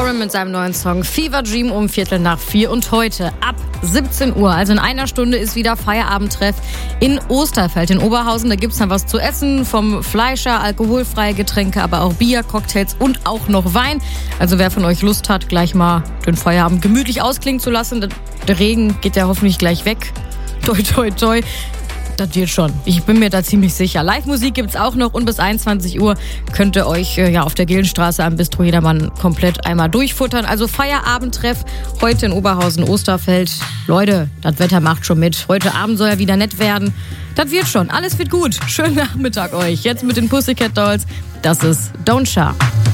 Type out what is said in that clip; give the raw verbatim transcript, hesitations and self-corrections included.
Sheeran mit seinem neuen Song Fever Dream um Viertel nach vier. Und heute ab siebzehn Uhr, also in einer Stunde, ist wieder Feierabendtreff in Osterfeld in Oberhausen. Da gibt's dann was zu essen, vom Fleischer, alkoholfreie Getränke, aber auch Bier, Cocktails und auch noch Wein. Also wer von euch Lust hat, gleich mal den Feierabend gemütlich ausklingen zu lassen, der Regen geht ja hoffentlich gleich weg. Toi, toi, toi. Das wird schon. Ich bin mir da ziemlich sicher. Live-Musik gibt's auch noch und bis einundzwanzig Uhr könnt ihr euch äh, ja auf der Gildenstraße am Bistro Jedermann komplett einmal durchfuttern. Also Feierabendtreff heute in Oberhausen, Osterfeld. Leute, das Wetter macht schon mit. Heute Abend soll ja wieder nett werden. Das wird schon. Alles wird gut. Schönen Nachmittag euch. Jetzt mit den Pussycat Dolls. Das ist Don't Shout.